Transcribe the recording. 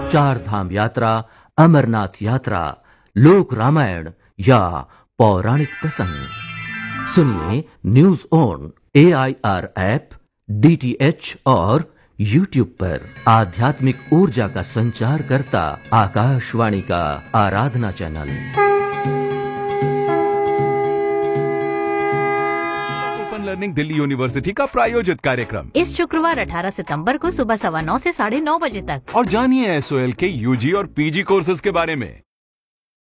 चार धाम यात्रा, अमरनाथ यात्रा, लोक रामायण या पौराणिक प्रसंग। सुनिए news on AIR app, DTH और YouTube पर। आध्यात्मिक ऊर्जा का संचार करता आकाशवाणी का आराधना channel. Open learning Delhi university का प्रायोजित कार्यक्रम इस शुक्रवार 18 सितंबर को सुबह 9:15 से 9:30 बजे तक। और जानिए SOL के UG और PG कोर्सेज के बारे में।